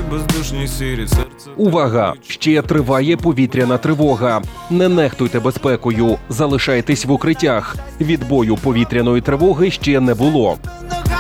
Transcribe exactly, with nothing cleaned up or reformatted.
бездушні сірі серце. Увага! Ще триває повітряна тривога. Не нехтуйте безпекою, залишайтесь в укриттях. Відбою повітряної тривоги ще не було.